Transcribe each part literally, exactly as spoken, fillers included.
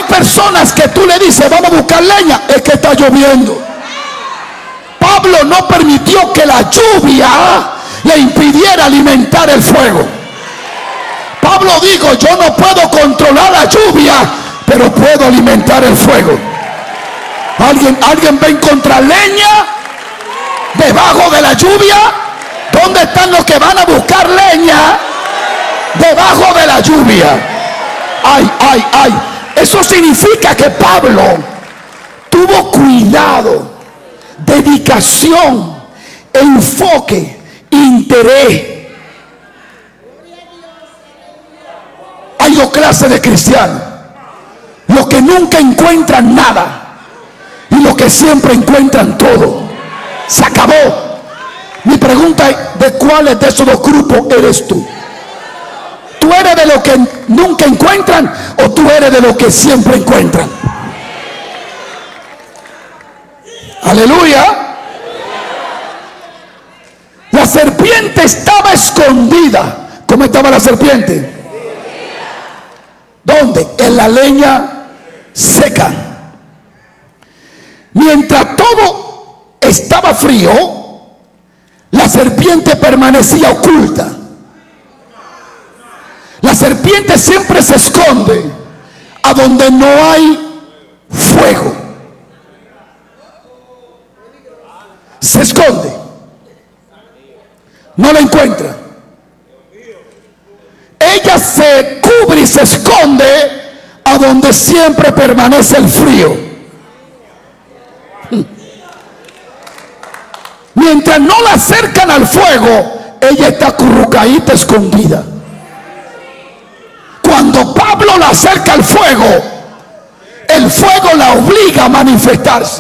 personas que tú le dices vamos a buscar leña, es que está lloviendo. Pablo no permitió que la lluvia le impidiera alimentar el fuego. Pablo dijo, yo no puedo controlar la lluvia, pero puedo alimentar el fuego. ¿Alguien, alguien va a encontrar leña debajo de la lluvia? ¿Dónde están los que van a buscar leña debajo de la lluvia? Ay, ay, ay. Eso significa que Pablo tuvo cuidado, dedicación, enfoque, interés. Hay dos clases de cristianos: los que nunca encuentran nada y los que siempre encuentran todo. Se acabó. Mi pregunta es, ¿de cuáles de esos dos grupos eres tú? ¿Tú eres de los que nunca encuentran o tú eres de los que siempre encuentran? Aleluya. La serpiente estaba escondida. ¿Cómo estaba la serpiente? ¿Dónde? En la leña seca. Mientras todo estaba frío, la serpiente permanecía oculta. La serpiente siempre se esconde a donde no hay fuego. Se esconde. No la encuentra. Ella se cubre y se esconde a donde siempre permanece el frío. Mientras no la acercan al fuego, ella está acurrucadita, escondida. Cuando Pablo la acerca al fuego, el fuego la obliga a manifestarse.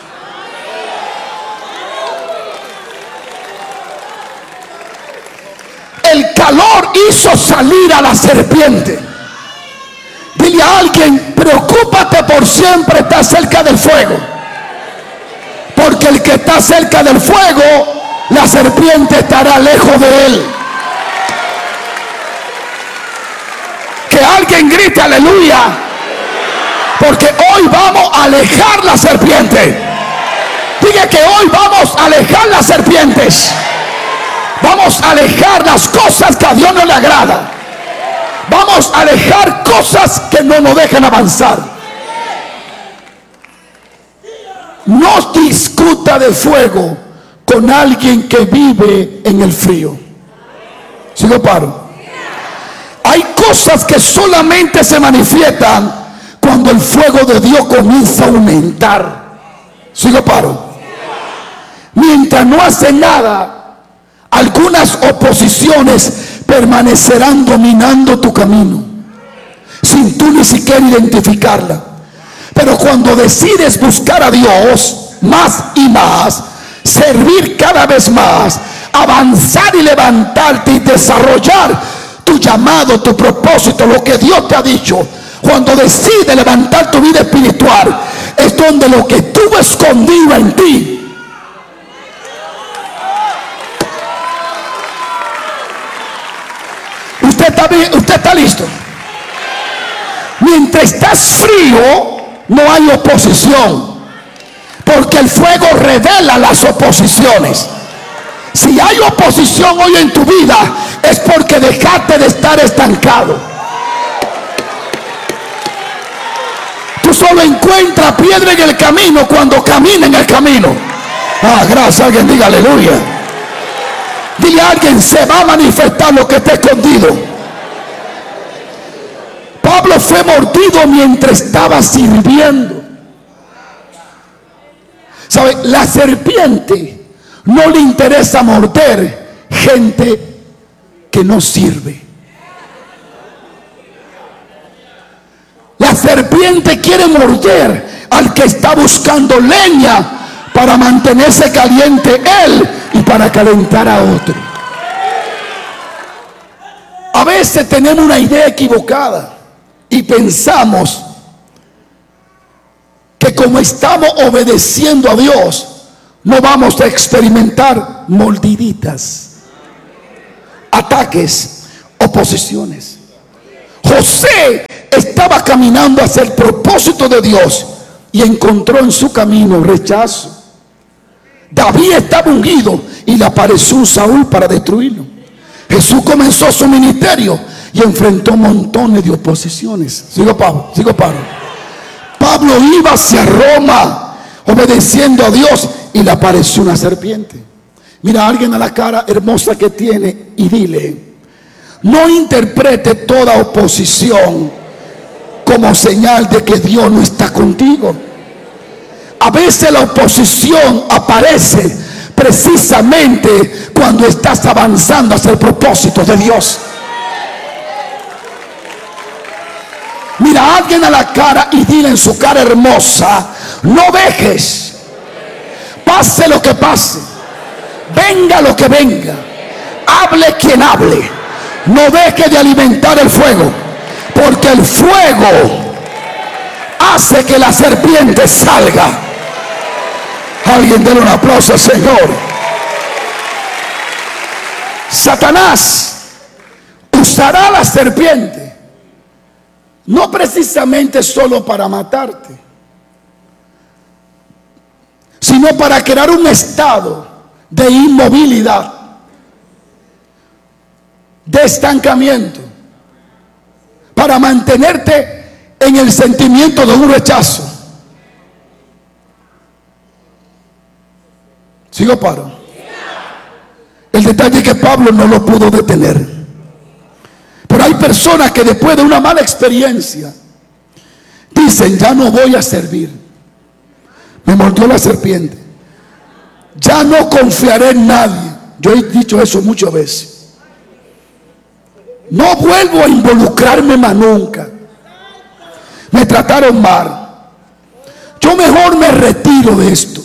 El calor hizo salir a la serpiente. Dile a alguien, preocúpate por siempre estar cerca del fuego, porque el que está cerca del fuego, la serpiente estará lejos de él. Que alguien grite aleluya, porque hoy vamos a alejar la serpiente. Diga que hoy vamos a alejar las serpientes. Vamos a alejar las cosas que a Dios no le agrada. Vamos a alejar cosas que no nos dejan avanzar. No discuta de fuego con alguien que vive en el frío. ¿Sí lo paro? Hay cosas que solamente se manifiestan cuando el fuego de Dios comienza a aumentar. ¿Sí lo paro? Mientras no hace nada, algunas oposiciones permanecerán dominando tu camino sin tú ni siquiera identificarla. Pero cuando decides buscar a Dios más y más, servir cada vez más, avanzar y levantarte y desarrollar tu llamado, tu propósito, lo que Dios te ha dicho, cuando decides levantar tu vida espiritual, es donde lo que estuvo escondido en ti, usted está, usted está listo. Mientras estás frío, no hay oposición, porque el fuego revela las oposiciones. Si hay oposición hoy en tu vida, es porque dejaste de estar estancado. Tú solo encuentras piedra en el camino cuando camina en el camino. Ah, gracias. Alguien diga aleluya. Dile a alguien, se va a manifestar lo que está escondido. Pablo fue mordido mientras estaba sirviendo. ¿Sabe? La serpiente no le interesa morder gente que no sirve. La serpiente quiere morder al que está buscando leña para mantenerse caliente él y para calentar a otro. A veces tenemos una idea equivocada y pensamos que como estamos obedeciendo a Dios, no vamos a experimentar mordiditas, ataques, oposiciones. José estaba caminando hacia el propósito de Dios y encontró en su camino rechazo. David estaba ungido y le apareció un Saúl para destruirlo. Jesús comenzó su ministerio y enfrentó montones de oposiciones. Sigo Pablo, sigo Pablo. Pablo iba hacia Roma obedeciendo a Dios y le apareció una serpiente. Mira a alguien a la cara hermosa que tiene y dile: no interprete toda oposición como señal de que Dios no está contigo. A veces la oposición aparece precisamente cuando estás avanzando hacia el propósito de Dios. Mira a alguien a la cara y dile en su cara hermosa: no dejes, pase lo que pase, venga lo que venga, hable quien hable, no deje de alimentar el fuego, porque el fuego hace que la serpiente salga. Alguien denle un aplauso al Señor. Satanás usará la serpiente no precisamente solo para matarte, sino para crear un estado de inmovilidad, de estancamiento, para mantenerte en el sentimiento de un rechazo. ¿Sigo paro? El detalle es que Pablo no lo pudo detener. Pero hay personas que después de una mala experiencia dicen: ya no voy a servir, me mordió la serpiente, ya no confiaré en nadie. Yo he dicho eso muchas veces. No vuelvo a involucrarme más nunca, me trataron mal, yo mejor me retiro de esto.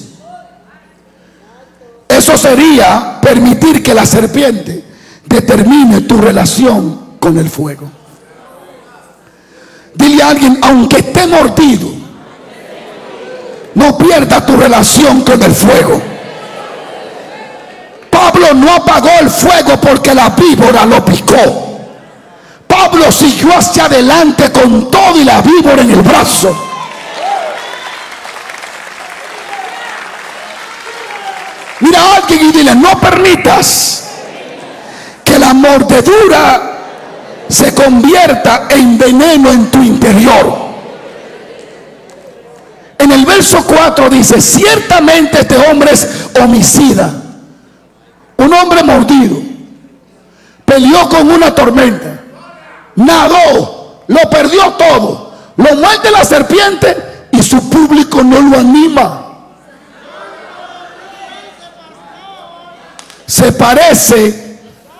Eso sería permitir que la serpiente determine tu relación con el fuego. Dile a alguien: aunque esté mordido, no pierda tu relación con el fuego. Pablo no apagó el fuego porque la víbora lo picó. Pablo siguió hacia adelante con todo y la víbora en el brazo. Mira a alguien y dile: no permitas que la mordedura se convierta en veneno en tu interior. En el verso cuatro dice: ciertamente este hombre es homicida, un hombre mordido, peleó con una tormenta, nadó, lo perdió todo, lo muerde la serpiente y su público no lo anima. Se parece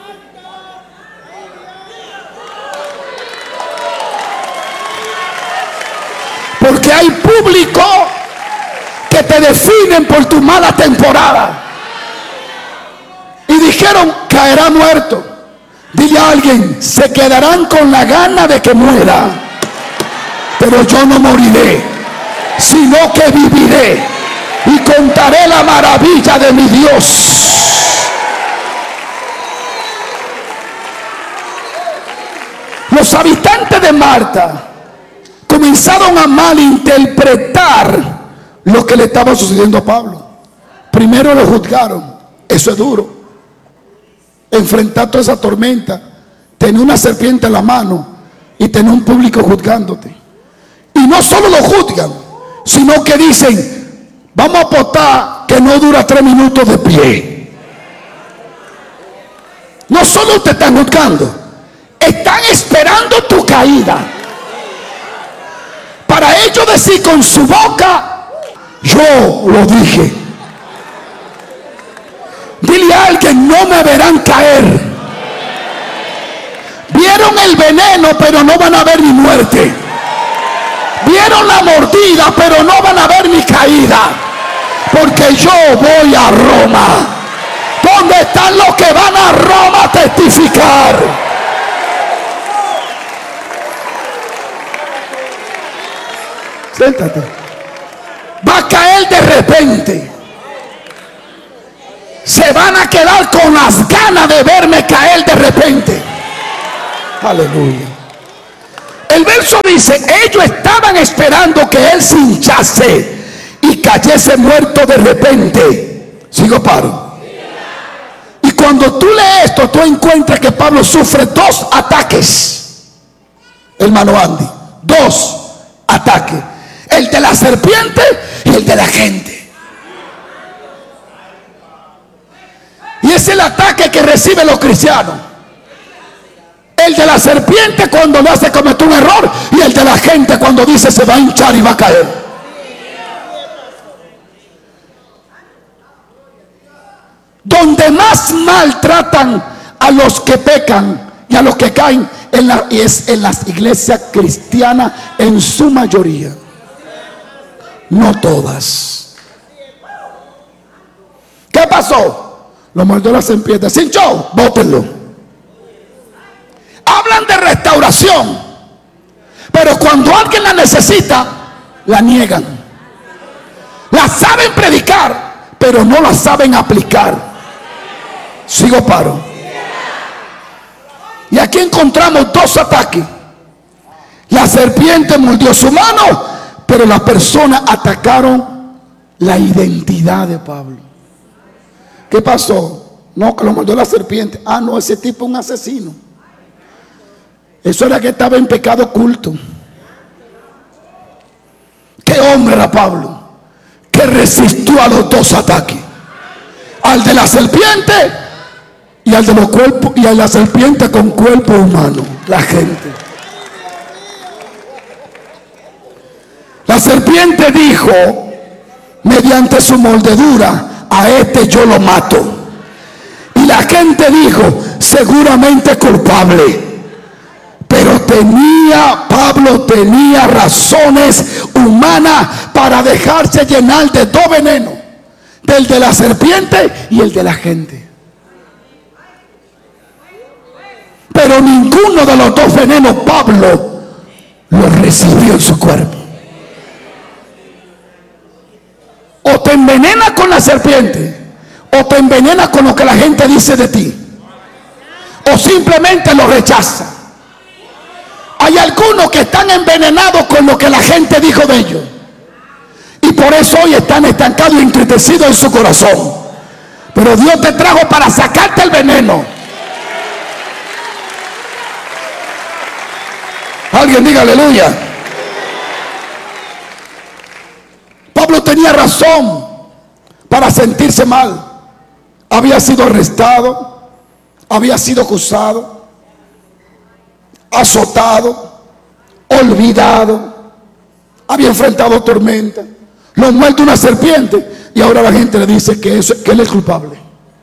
porque hay público que te definen por tu mala temporada y dijeron: caerá muerto. Dile a alguien: se quedarán con la gana de que muera, pero yo no moriré, sino que viviré y contaré la maravilla de mi Dios. Los habitantes de Marta comenzaron a malinterpretar lo que le estaba sucediendo a Pablo. Primero lo juzgaron. Eso es duro, enfrentar toda esa tormenta, tener una serpiente en la mano y tener un público juzgándote. Y no solo lo juzgan, sino que dicen: vamos a apostar que no dura tres minutos de pie. No solo te están juzgando, están esperando tu caída para ellos decir con su boca: yo lo dije. Dile a alguien: no me verán caer. Vieron el veneno, pero no van a ver mi muerte. Vieron la mordida, pero no van a ver mi caída, porque yo voy a Roma. ¿Dónde están los que van a Roma a testificar? Siéntate. Va a caer de repente. Se van a quedar con las ganas de verme caer de repente. Aleluya. El verso dice: ellos estaban esperando que él se hinchase y cayese muerto de repente. Sigo, paro. Y cuando tú lees esto, tú encuentras que Pablo sufre dos ataques, hermano Andy. Dos ataques: el de la serpiente y el de la gente. Y es el ataque que reciben los cristianos. El de la serpiente cuando le hace cometer un error, y el de la gente cuando dice se va a hinchar y va a caer. Donde más maltratan a los que pecan y a los que caen en la, y es en las iglesias cristianas en su mayoría, no todas. ¿Qué pasó? Lo mordió la serpiente, se hinchó, bótenlo. Hablan de restauración, pero cuando alguien la necesita, la niegan. La saben predicar, pero no la saben aplicar. Sigo, paro. Y aquí encontramos dos ataques. La serpiente mordió su mano, pero las personas atacaron la identidad de Pablo. ¿Qué pasó? No, que lo mordió la serpiente. Ah, no, ese tipo es un asesino. Eso era que estaba en pecado oculto. ¿Qué hombre era Pablo? Que resistió a los dos ataques: al de la serpiente y al de los cuerpos, y a la serpiente con cuerpo humano, la gente. La serpiente dijo, mediante su mordedura: a este yo lo mato. Y la gente dijo: seguramente culpable. Pero tenía, Pablo tenía razones humanas para dejarse llenar de dos venenos: del de la serpiente y el de la gente. Pero ninguno de los dos venenos Pablo lo recibió en su cuerpo. O te envenenas con la serpiente, o te envenenas con lo que la gente dice de ti, o simplemente lo rechaza. Hay algunos que están envenenados con lo que la gente dijo de ellos, y por eso hoy están estancados y entristecidos en su corazón. Pero Dios te trajo para sacarte el veneno. Alguien diga aleluya. Pablo tenía razón para sentirse mal. Había sido arrestado, había sido acusado, azotado, olvidado, había enfrentado tormenta, lo muerto una serpiente, y ahora la gente le dice que, eso, que él es culpable.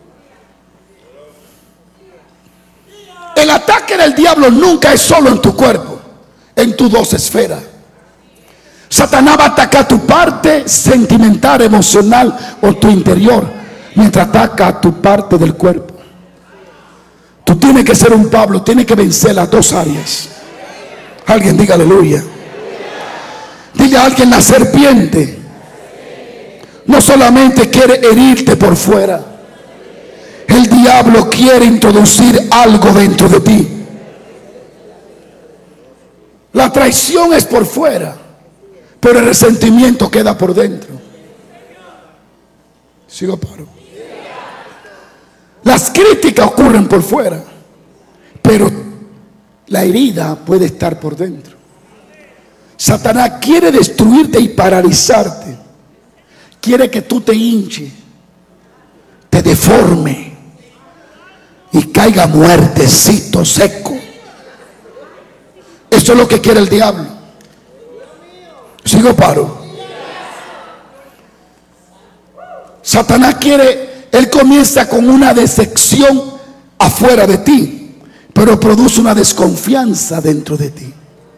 El ataque del diablo nunca es solo en tu cuerpo, en tus dos esferas. Satanás va a atacar tu parte sentimental, emocional o tu interior, mientras ataca tu parte del cuerpo. Tú tienes que ser un Pablo, tienes que vencer las dos áreas. Alguien diga aleluya. Dile a alguien: la serpiente no solamente quiere herirte por fuera, el diablo quiere introducir algo dentro de ti. La traición es por fuera, pero el resentimiento queda por dentro. Sigo, paro. Las críticas ocurren por fuera, pero la herida puede estar por dentro. Satanás quiere destruirte y paralizarte. Quiere que tú te hinches, te deforme y caiga muertecito, seco. Eso es lo que quiere el diablo. Sigo, paro. Satanás quiere, él comienza con una decepción afuera de ti, pero produce una desconfianza dentro de ti.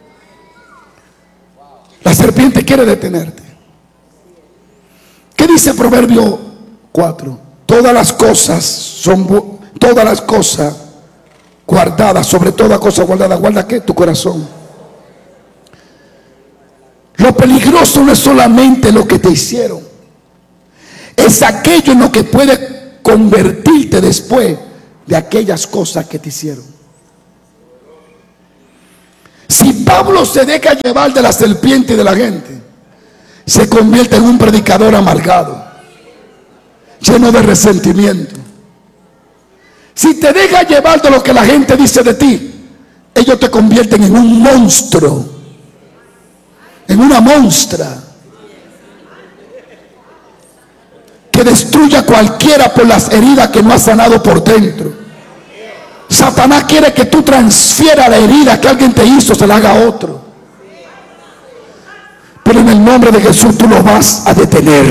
La serpiente quiere detenerte. ¿Qué dice Proverbio cuatro? Todas las cosas son, todas las cosas guardadas, sobre toda cosa guardada, ¿guarda qué? Tu corazón. Lo peligroso no es solamente lo que te hicieron, es aquello en lo que puede convertirte después de aquellas cosas que te hicieron. Si Pablo se deja llevar de la serpiente y de la gente, se convierte en un predicador amargado, lleno de resentimiento. Si te dejas llevar de lo que la gente dice de ti, ellos te convierten en un monstruo, en una monstrua que destruye a cualquiera por las heridas que no ha sanado por dentro. Satanás quiere que tú transfieras la herida que alguien te hizo, se la haga a otro. Pero en el nombre de Jesús tú lo vas a detener.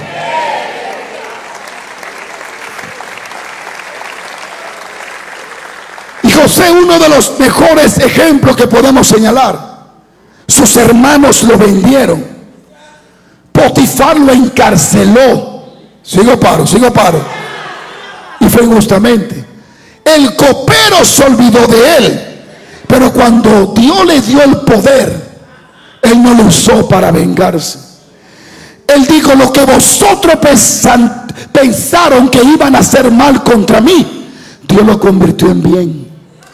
Y José, uno de los mejores ejemplos que podemos señalar. Sus hermanos lo vendieron. Potifar lo encarceló. Sigo paro, sigo paro. Y fue injustamente. El copero se olvidó de él, pero cuando Dios le dio el poder, él no lo usó para vengarse. Él dijo: lo que vosotros pensan, pensaron que iban a hacer mal contra mí, Dios lo convirtió en bien.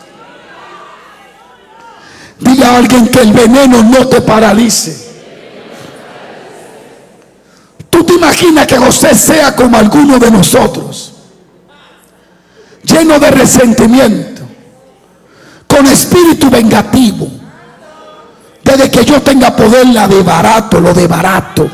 Dile a alguien que el veneno no te paralice. ¿Tú te imaginas que José sea como alguno de nosotros? Lleno de resentimiento, con espíritu vengativo. Desde que yo tenga poder, la de barato, lo de barato.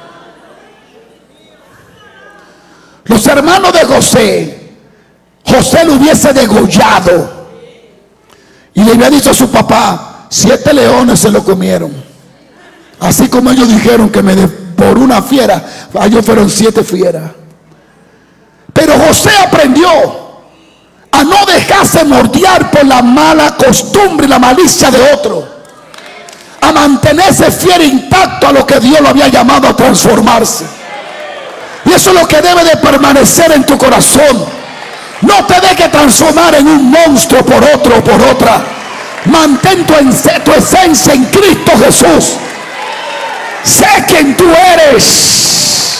Los hermanos de José, José lo hubiese degollado y le había dicho a su papá: siete leones se lo comieron. Así como ellos dijeron que me devoró una fiera, ellos fueron siete fieras. Pero José aprendió a no dejarse mordiar por la mala costumbre y la malicia de otro, a mantenerse fiel e intacto a lo que Dios lo había llamado a transformarse. Y eso es lo que debe de permanecer en tu corazón. No te dejes transformar en un monstruo por otro o por otra. Mantén tu, tu esencia en Cristo Jesús. Sé quien tú eres.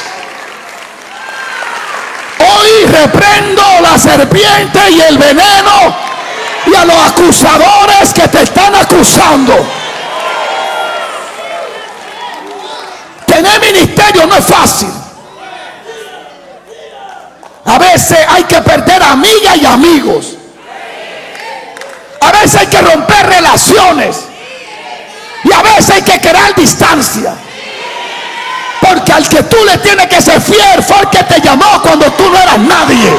Hoy reprendo la serpiente y el veneno y a los acusadores que te están acusando. Tener ministerio no es fácil. A veces hay que perder amigas y amigos. A veces hay que romper relaciones. Y a veces hay que crear distancia. Porque al que tú le tienes que ser fiel fue el que te llamó cuando tú no eras nadie.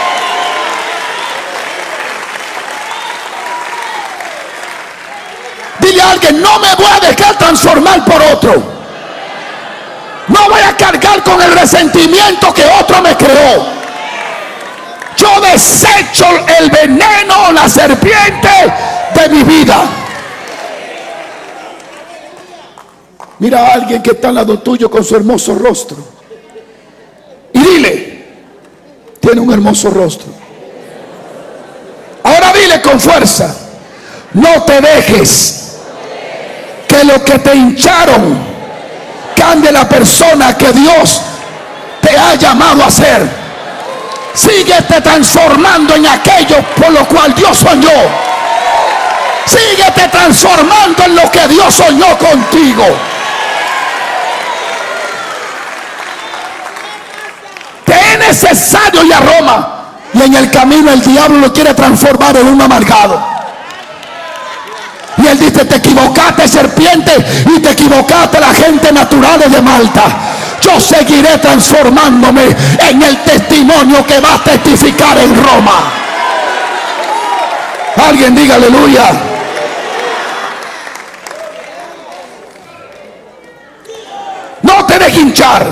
Dile a alguien: no me voy a dejar transformar por otro. No voy a cargar con el resentimiento que otro me creó. Yo desecho el veneno, la serpiente de mi vida. Mira a alguien que está al lado tuyo con su hermoso rostro y dile: tiene un hermoso rostro. Ahora dile con fuerza: no te dejes que lo que te hincharon cambie la persona que Dios te ha llamado a ser. Síguete transformando en aquello por lo cual Dios soñó. Síguete transformando en lo que Dios soñó contigo. Te es necesario ir a Roma, y en el camino el diablo lo quiere transformar en un amargado. Y él dice: te equivocaste, serpiente, y te equivocaste, la gente natural de Malta. Yo seguiré transformándome en el testimonio que va a testificar en Roma. Alguien diga aleluya. No te dejes hinchar.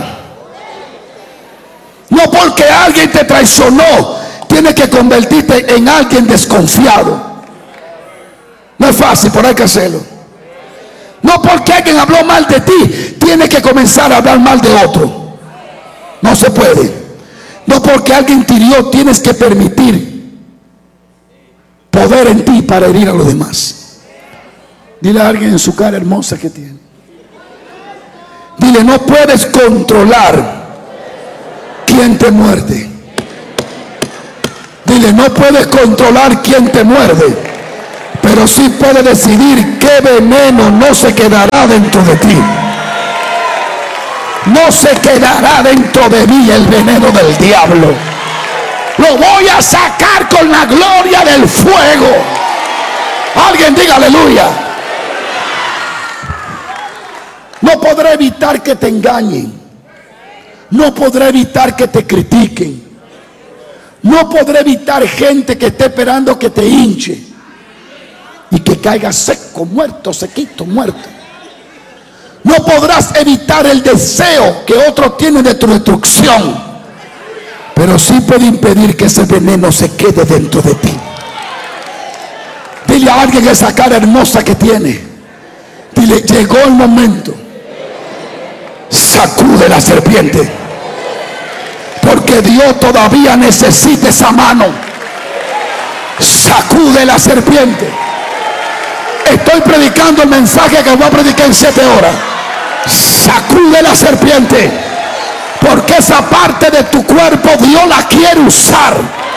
No porque alguien te traicionó, tienes que convertirte en alguien desconfiado. No es fácil, pero hay que hacerlo. No porque alguien habló mal de ti, tienes que comenzar a hablar mal de otro. No se puede. No porque alguien te hirió, tienes que permitir poder en ti para herir a los demás. Dile a alguien en su cara hermosa que tiene. Dile: no puedes controlar quién te muerde. Dile: no puedes controlar quién te muerde, pero sí puede decidir qué veneno no se quedará dentro de ti. No se quedará dentro de mí el veneno del diablo. Lo voy a sacar con la gloria del fuego. Alguien diga aleluya. No podré evitar que te engañen. No podré evitar que te critiquen. No podré evitar gente que esté esperando que te hinche y que caiga seco, muerto, sequito, muerto. No podrás evitar el deseo que otros tienen de tu destrucción, pero sí puede impedir que ese veneno se quede dentro de ti. Dile a alguien esa cara hermosa que tiene. Dile, llegó el momento. Sacude la serpiente, porque Dios todavía necesita esa mano. Sacude la serpiente. Estoy predicando el mensaje que voy a predicar en siete horas. Sacude la serpiente, porque esa parte de tu cuerpo Dios la quiere usar.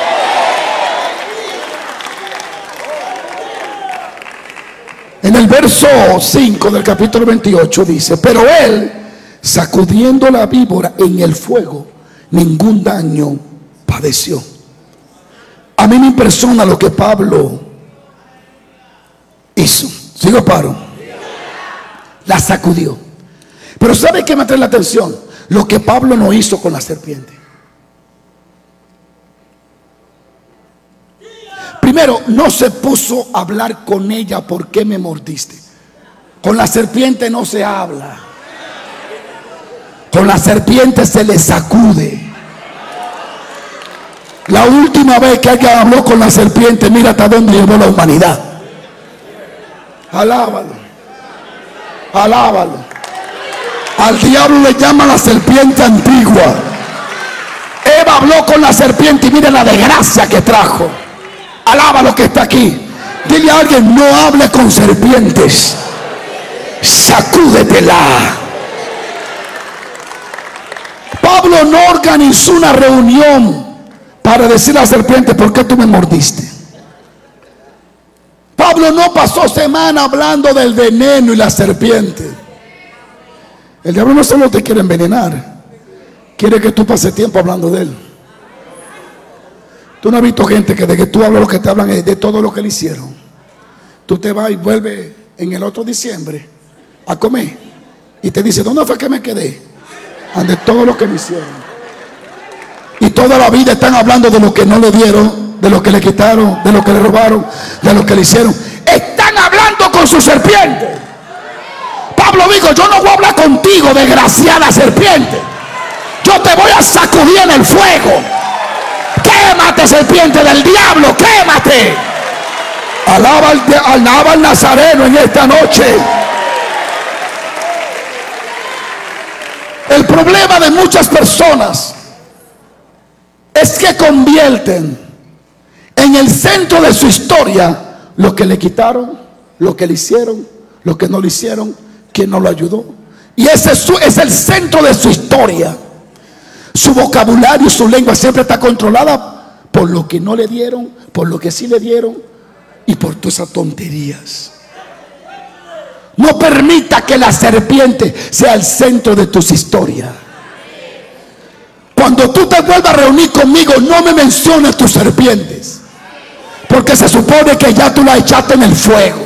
En el verso cinco del capítulo veintiocho dice: pero él, sacudiendo la víbora en el fuego, ningún daño padeció. A mí me impresiona lo que Pablo hizo. Sigo, paro. La sacudió. Pero ¿sabe qué me atrae la atención? Lo que Pablo no hizo con la serpiente. Primero, no se puso a hablar con ella. ¿Por qué me mordiste? Con la serpiente no se habla. Con la serpiente se le sacude. La última vez que alguien habló con la serpiente, mira hasta dónde llevó la humanidad. Alábalo. Alábalo. Al diablo le llama la serpiente antigua. Eva habló con la serpiente y mira la desgracia que trajo. Alaba lo que está aquí. Dile a alguien: no hable con serpientes. Sacúdetela. Pablo no organizó una reunión para decirle a la serpiente: ¿por qué tú me mordiste? Pablo no pasó semana hablando del veneno y la serpiente. El diablo no solo te quiere envenenar, quiere que tú pases tiempo hablando de él. Tú no has visto gente que de que tú hablas lo que te hablan es de todo lo que le hicieron. Tú te vas y vuelves en el otro diciembre a comer y te dice: ¿dónde fue que me quedé? De todo lo que me hicieron. Y toda la vida están hablando de lo que no le dieron, de lo que le quitaron, de lo que le robaron, de lo que le hicieron. Están hablando con su serpiente. Pablo dijo: yo no voy a hablar contigo, desgraciada serpiente. Yo te voy a sacudir en el fuego. Quémate, serpiente del diablo, quémate. Alaba al, alaba al Nazareno en esta noche. El problema de muchas personas es que convierten en el centro de su historia lo que le quitaron, lo que le hicieron, lo que no le hicieron, quien no lo ayudó. Y ese es, su, es el centro de su historia. Su vocabulario y su lengua siempre está controlada por lo que no le dieron, por lo que sí le dieron y por todas esas tonterías. No permita que la serpiente sea el centro de tus historias. Cuando tú te vuelvas a reunir conmigo, no me menciones tus serpientes, porque se supone que ya tú la echaste en el fuego.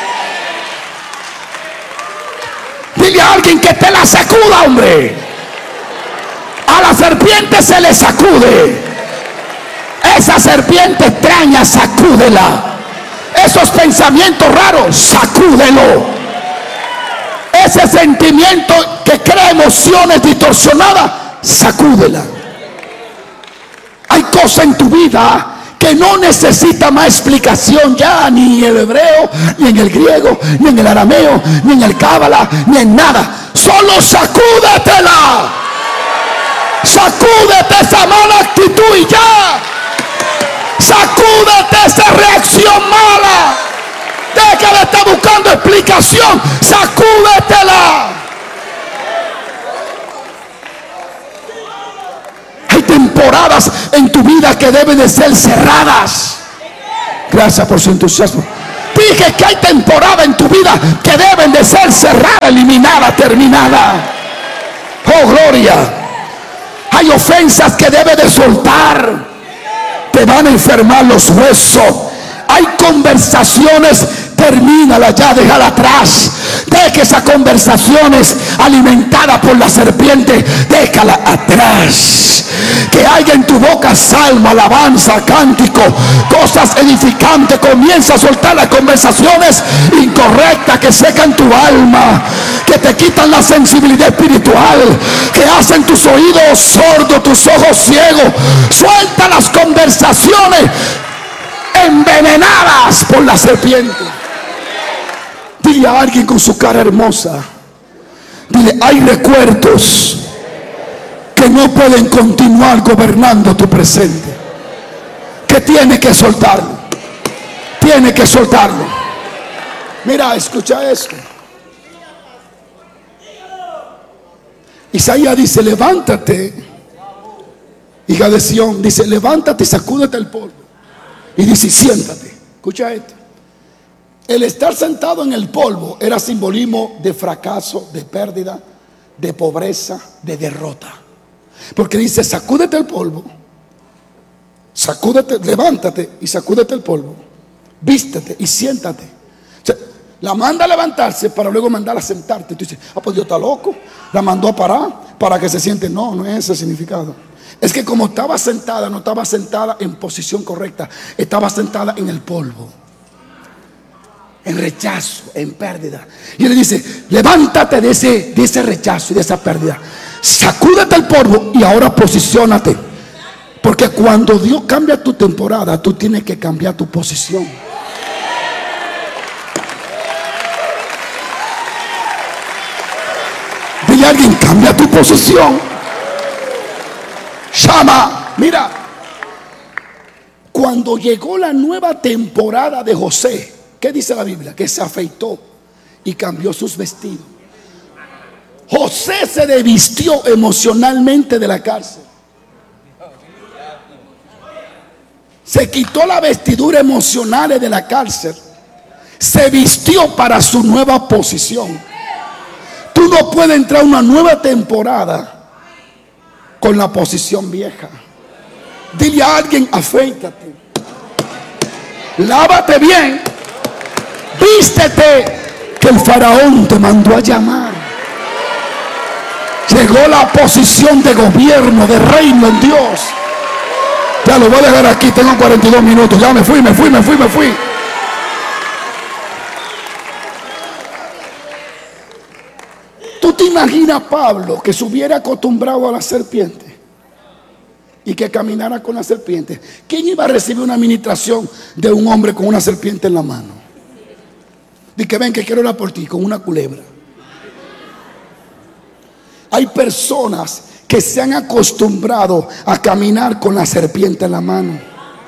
Dile a alguien que te la sacuda, hombre. A la serpiente se le sacude. Esa serpiente extraña, sacúdela. Esos pensamientos raros, sacúdelo. Ese sentimiento que crea emociones distorsionadas, sacúdela. Hay cosas en tu vida que no necesita más explicación ya, ni en el hebreo, ni en el griego, ni en el arameo, ni en el cábala, ni en nada. Solo sacúdetela. Sacúdete esa mala actitud y ya. Sacúdete esa reacción mala. Deja de estar buscando explicación. Sacúdetela. Hay temporadas en tu vida que deben de ser cerradas. Gracias por su entusiasmo. Dile dije que hay temporada en tu vida que deben de ser cerrada, eliminada, terminada. Oh, gloria. Hay ofensas que debes de soltar. Te van a enfermar los huesos. Hay conversaciones, termínala ya, déjala atrás. Deja esas conversaciones alimentadas por la serpiente, déjala atrás. Que haya en tu boca salmo, alabanza, cántico, cosas edificantes. Comienza a soltar las conversaciones incorrectas que secan tu alma, que te quitan la sensibilidad espiritual, que hacen tus oídos sordos, tus ojos ciegos. Suelta las conversaciones envenenadas por la serpiente. Dile a alguien con su cara hermosa, dile: hay recuerdos que no pueden continuar gobernando tu presente, que tiene que soltarlo, tiene que soltarlo. Mira, escucha esto. Isaías dice: levántate, hija de Sión, dice: levántate y sacúdete el polvo. Y dice: siéntate. Escucha esto. El estar sentado en el polvo era simbolismo de fracaso, de pérdida, de pobreza, de derrota. Porque dice: sacúdete el polvo, sacúdete, levántate y sacúdete el polvo, vístete y siéntate. O sea, la manda a levantarse para luego mandarla a sentarte. Tú dices: ah, pues Dios está loco, la mandó a parar para que se siente. No, no es ese el significado. Es que como estaba sentada, no estaba sentada en posición correcta, estaba sentada en el polvo, en rechazo, en pérdida. Y él le dice: levántate de ese, de ese rechazo y de esa pérdida, sacúdete el polvo y ahora posiciónate. Porque cuando Dios cambia tu temporada, tú tienes que cambiar tu posición. Dile a alguien: cambia tu posición. Shama, mira, cuando llegó la nueva temporada de José, ¿qué dice la Biblia? Que se afeitó y cambió sus vestidos. José se desvistió emocionalmente de la cárcel. Se quitó la vestidura emocional de la cárcel. Se vistió para su nueva posición. Tú no puedes entrar a una nueva temporada con la posición vieja. Dile a alguien: afeítate, lávate bien, vístete, que el faraón te mandó a llamar. Llegó la posición de gobierno, de reino en Dios. Ya lo voy a dejar aquí, tengo cuarenta y dos minutos. Ya me fui, me fui, me fui, me fui. ¿Tú te imaginas Pablo que se hubiera acostumbrado a la serpiente y que caminara con la serpiente? ¿Quién iba a recibir una administración de un hombre con una serpiente en la mano? Dice: que ven, que quiero orar por ti, con una culebra. Hay personas que se han acostumbrado a caminar con la serpiente en la mano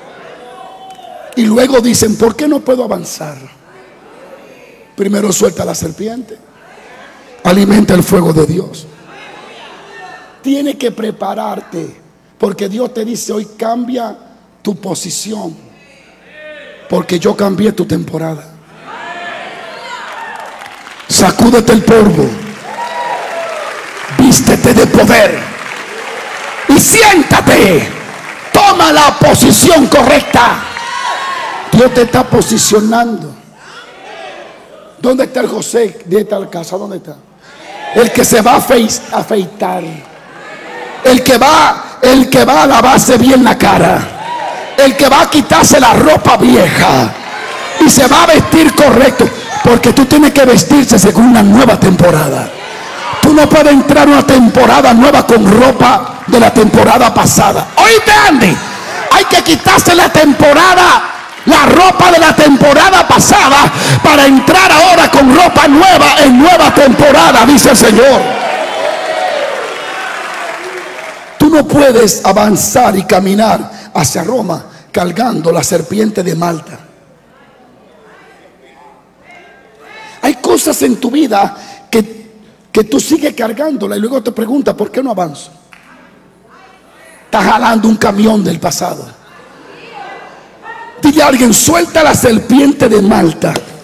y luego dicen: ¿por qué no puedo avanzar? Primero suelta la serpiente, alimenta el fuego de Dios. Tienes que prepararte, porque Dios te dice hoy: cambia tu posición, porque yo cambié tu temporada. Sacúdete el polvo, vístete de poder y siéntate. Toma la posición correcta. Dios te está posicionando. ¿Dónde está el José de esta casa? ¿Dónde está? El que se va a afeitar, el que va, el que va a lavarse bien la cara, el que va a quitarse la ropa vieja y se va a vestir correcto, porque tú tienes que vestirse según una nueva temporada. Tú no puedes entrar a una temporada nueva con ropa de la temporada pasada. Oíste, Andy, hay que quitarse la temporada, la ropa de la temporada pasada, para entrar ahora con ropa nueva en nueva temporada, dice el Señor. Tú no puedes avanzar y caminar hacia Roma cargando la serpiente de Malta. Hay cosas en tu vida que, que tú sigues cargándola y luego te preguntas: ¿por qué no avanzo? Estás jalando un camión del pasado. Dile a alguien: suelta la serpiente de Malta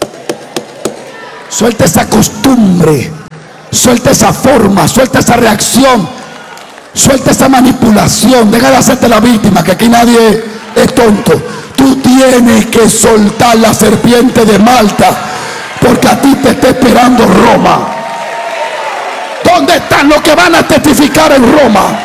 Suelta esa costumbre, suelta esa forma, suelta esa reacción, suelta esa manipulación. Deja de hacerte la víctima, que aquí nadie es tonto. Tú tienes que soltar la serpiente de Malta, porque a ti te está esperando Roma. ¿Dónde están los que van a testificar en Roma?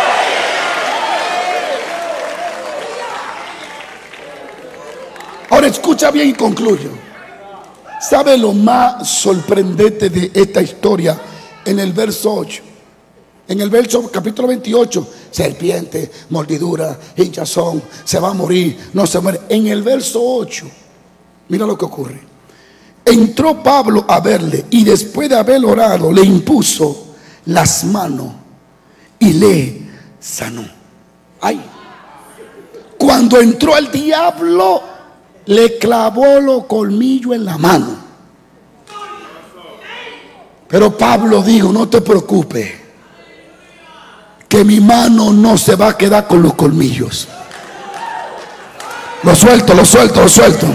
Ahora escucha bien y concluyo. ¿Sabe lo más sorprendente de esta historia? En el verso ocho. En el verso capítulo veintiocho, serpiente, mordidura, hinchazón, se va a morir, no se muere. En el verso ocho, mira lo que ocurre. Entró Pablo a verle y después de haber orado le impuso las manos y le sanó. Ay. Cuando entró el diablo, le clavó los colmillos en la mano. Pero Pablo dijo: no te preocupes, que mi mano no se va a quedar con los colmillos. Lo suelto, lo suelto, lo suelto.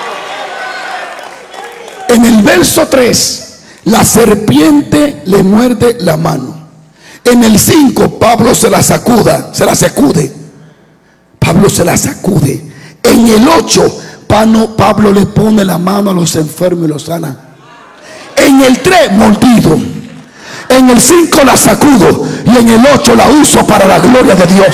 En el verso tres, la serpiente le muerde la mano. En el cinco, Pablo se la sacuda, se la sacude. Pablo se la sacude. En el ocho, Pablo le pone la mano a los enfermos y los sana. En el tres, mordido. En el cinco la sacudo y en el ocho la uso para la gloria de Dios.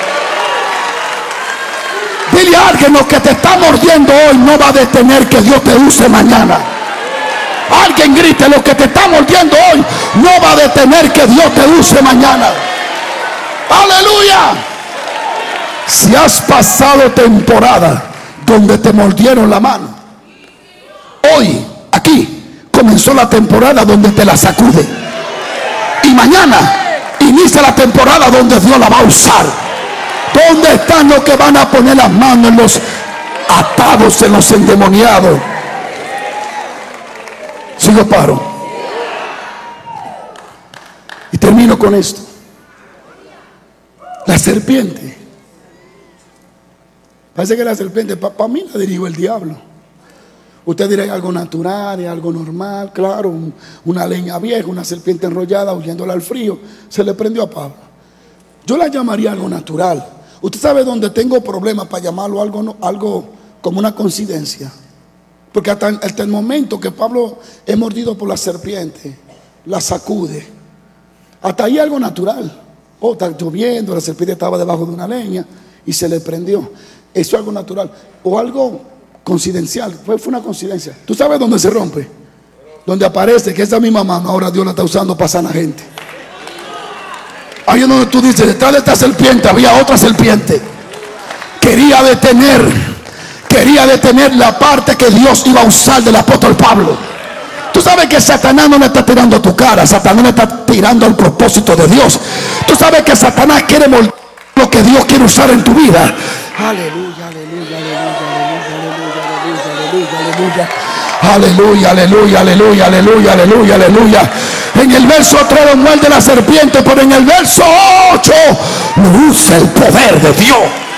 Dile a alguien: lo que te está mordiendo hoy no va a detener que Dios te use mañana. Alguien grite: lo que te está mordiendo hoy no va a detener que Dios te use mañana. Aleluya. Si has pasado temporada donde te mordieron la mano, hoy aquí comenzó la temporada donde te la sacude. Y mañana inicia la temporada donde Dios la va a usar. ¿Dónde están los que van a poner las manos en los atados, en los endemoniados? Sigo paro. Y termino con esto. La serpiente. Parece que la serpiente, para pa mí la dirigió el diablo. Usted dirá: algo natural, algo normal. Claro, un, una leña vieja, una serpiente enrollada huyéndola al frío. Se le prendió a Pablo. Yo la llamaría algo natural. Usted sabe dónde tengo problemas para llamarlo algo, no, algo como una coincidencia. Porque hasta, hasta el momento que Pablo es mordido por la serpiente, la sacude. Hasta ahí algo natural. Oh, está lloviendo, la serpiente estaba debajo de una leña y se le prendió. Eso es algo natural. O algo coincidencial. Fue, fue una coincidencia. ¿Tú sabes dónde se rompe? Donde aparece que esa misma mano ahora Dios la está usando para sanar gente. Ahí es donde tú dices: detrás de esta serpiente había otra serpiente. Quería detener, quería detener la parte que Dios iba a usar del apóstol Pablo. Tú sabes que Satanás no le está tirando a tu cara, Satanás le está tirando al propósito de Dios. Tú sabes que Satanás quiere moldear lo que Dios quiere usar en tu vida. Aleluya, aleluya, aleluya, aleluya, aleluya, aleluya, aleluya, aleluya, aleluya, aleluya, aleluya. En el verso tres lo muerde la serpiente, pero en el verso ocho lo usa el poder de Dios.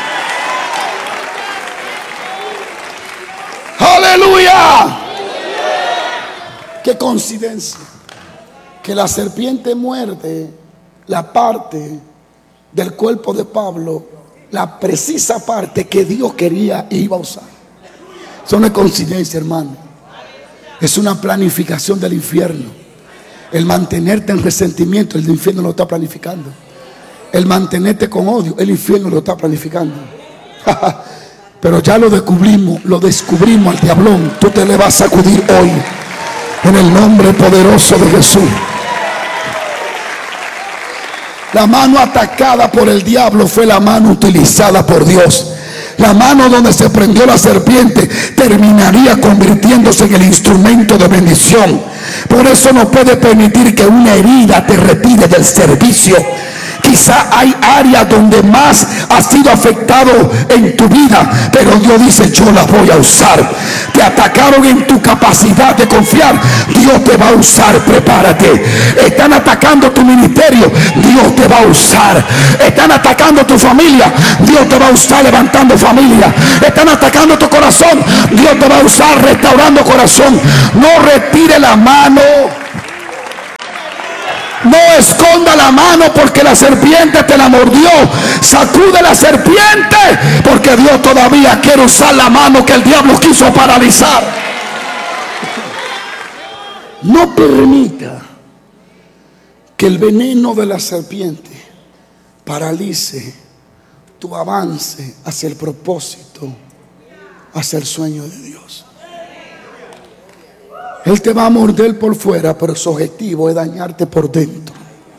Aleluya. Qué coincidencia que la serpiente muerde la parte del cuerpo de Pablo, la precisa parte que Dios quería e iba a usar. Eso no es coincidencia, hermano. Es una planificación del infierno. El mantenerte en resentimiento, el infierno lo está planificando. El mantenerte con odio, el infierno lo está planificando. Pero ya lo descubrimos, lo descubrimos al diablón. Tú te le vas a sacudir hoy en el nombre poderoso de Jesús. La mano atacada por el diablo fue la mano utilizada por Dios. La mano donde se prendió la serpiente terminaría convirtiéndose en el instrumento de bendición. Por eso no puede permitir que una herida te retire del servicio, Quizá hay áreas donde más has sido afectado en tu vida, pero Dios dice: yo la voy a usar. Te atacaron en tu capacidad de confiar, Dios te va a usar. Prepárate. Están atacando tu ministerio, Dios te va a usar. Están atacando tu familia, Dios te va a usar levantando familia. Están atacando tu corazón, Dios te va a usar restaurando corazón. No retire la mano. No esconda la mano porque la serpiente te la mordió. Sacude la serpiente porque Dios todavía quiere usar la mano que el diablo quiso paralizar. No permita que el veneno de la serpiente paralice tu avance hacia el propósito, hacia el sueño de Dios. Él te va a morder por fuera, pero su objetivo es dañarte por dentro.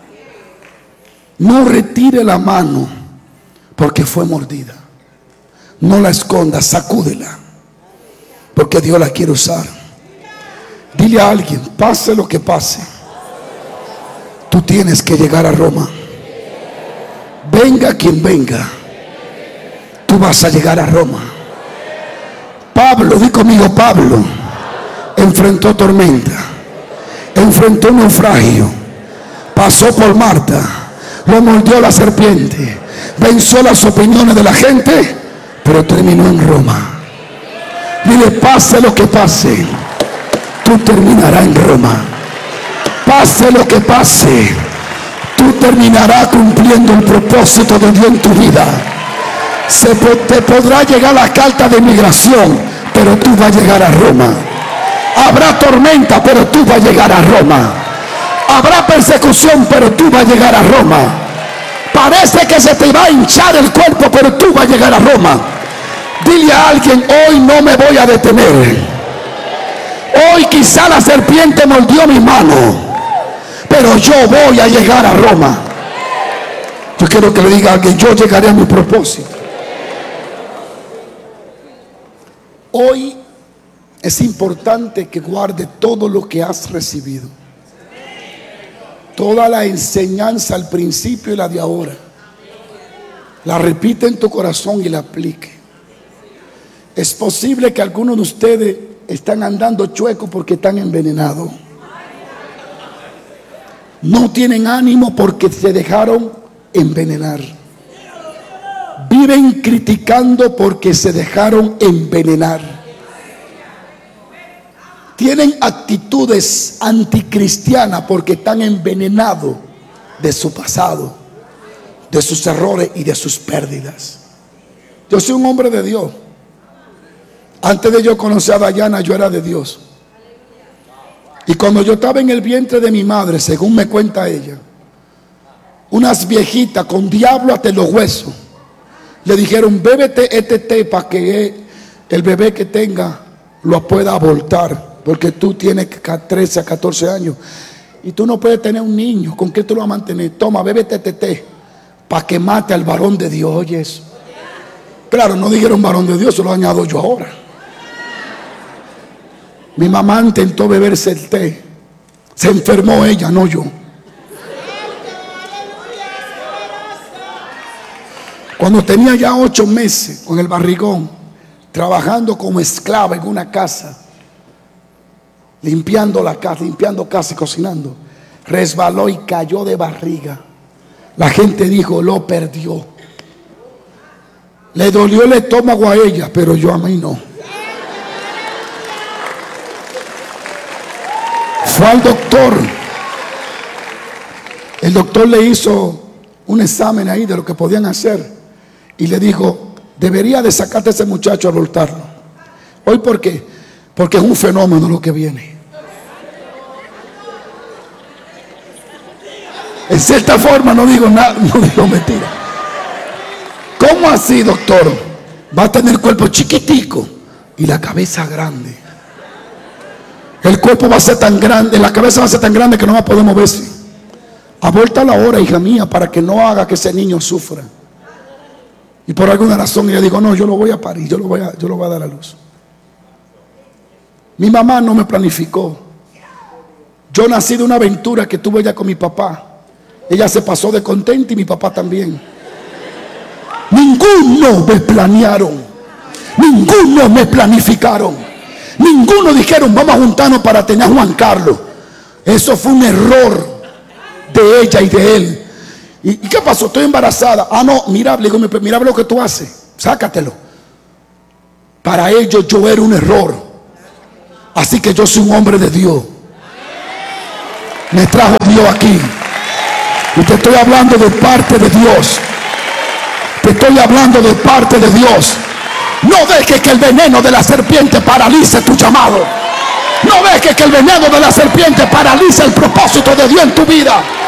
No retire la mano porque fue mordida. No la escondas, sacúdela, porque Dios la quiere usar. Dile a alguien: pase lo que pase, tú tienes que llegar a Roma. Venga quien venga, tú vas a llegar a Roma. Pablo, di conmigo, Pablo enfrentó tormenta, enfrentó un naufragio, pasó por Marta, lo mordió la serpiente, venció las opiniones de la gente, pero terminó en Roma. Dile: pase lo que pase, tú terminarás en Roma. Pase lo que pase, tú terminarás cumpliendo el propósito de Dios en tu vida. Se te podrá llegar la carta de migración, pero tú vas a llegar a Roma. Habrá tormenta, pero tú vas a llegar a Roma. Habrá persecución, pero tú vas a llegar a Roma. Parece que se te va a hinchar el cuerpo, pero tú vas a llegar a Roma. Dile a alguien: hoy no me voy a detener. Hoy quizá la serpiente mordió mi mano, pero yo voy a llegar a Roma. Yo quiero que le diga a alguien: yo llegaré a mi propósito. Hoy es importante que guarde todo lo que has recibido, toda la enseñanza al principio y la de ahora. La repite en tu corazón y la aplique. Es posible que algunos de ustedes están andando chuecos porque están envenenados. No tienen ánimo porque se dejaron envenenar. Viven criticando porque se dejaron envenenar. Tienen actitudes anticristianas porque están envenenados de su pasado, de sus errores y de sus pérdidas. Yo soy un hombre de Dios. Antes de yo conocer a Dayana, yo era de Dios. Y cuando yo estaba en el vientre de mi madre, según me cuenta ella, unas viejitas con diablo hasta los huesos le dijeron: bébete este té para que el bebé que tenga lo pueda abortar, porque tú tienes trece a catorce años y tú no puedes tener un niño. ¿Con qué tú lo vas a mantener? Toma, bébete este té para que mate al varón de Dios. Oye eso. Claro, no dijeron varón de Dios, se lo añado yo ahora. Mi mamá intentó beberse el té, se enfermó ella, no yo. Cuando tenía ya ocho meses con el barrigón, trabajando como esclava en una casa, limpiando la casa, limpiando casa y cocinando, resbaló y cayó de barriga. La gente dijo: lo perdió. Le dolió el estómago a ella, pero yo a mí no. Fue al doctor. El doctor le hizo un examen ahí de lo que podían hacer y le dijo: debería de sacarte a ese muchacho a abortarlo. ¿Hoy por qué? Porque es un fenómeno lo que viene. En cierta forma no digo nada, no digo mentira. ¿Cómo así, doctor? Va a tener el cuerpo chiquitico y la cabeza grande. El cuerpo va a ser tan grande, la cabeza va a ser tan grande que no va a poder moverse. Abórtalo ahora, hija mía, para que no haga que ese niño sufra. Y por alguna razón ella dijo: no, yo lo voy a parir, yo lo voy a, yo lo voy a dar a luz. Mi mamá no me planificó. Yo nací de una aventura que tuve ya con mi papá. Ella se pasó de contenta y mi papá también. Ninguno me planearon, ninguno me planificaron, ninguno dijeron vamos a juntarnos para tener a Juan Carlos. Eso fue un error de ella y de él. ¿Y, y qué pasó? Estoy embarazada. Ah, no, mira, le digo, mira lo que tú haces, sácatelo. Para ellos yo era un error. Así que yo soy un hombre de Dios. Me trajo Dios aquí. Y te estoy hablando de parte de Dios. Te estoy hablando de parte de Dios. No dejes que el veneno de la serpiente paralice tu llamado. No dejes que el veneno de la serpiente paralice el propósito de Dios en tu vida.